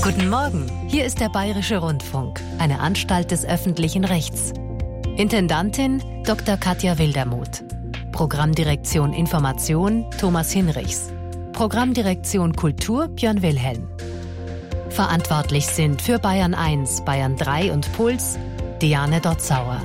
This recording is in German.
Guten Morgen, hier ist der Bayerische Rundfunk, eine Anstalt des öffentlichen Rechts. Intendantin Dr. Katja Wildermuth. Programmdirektion Information Thomas Hinrichs. Programmdirektion Kultur Björn Wilhelm. Verantwortlich sind für Bayern 1, Bayern 3 und Puls Diane Dotzauer.